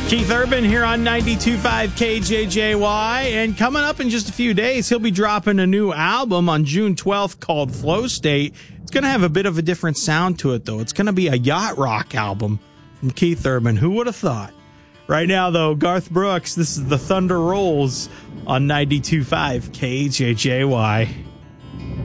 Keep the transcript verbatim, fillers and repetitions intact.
Keith Urban here on ninety-two point five K J J Y. And coming up in just a few days, he'll be dropping a new album on June twelfth called Flow State. It's going to have a bit of a different sound to it, though. It's going to be a yacht rock album from Keith Urban. Who would have thought? Right now, though, Garth Brooks, this is The Thunder Rolls on ninety-two point five K J J Y.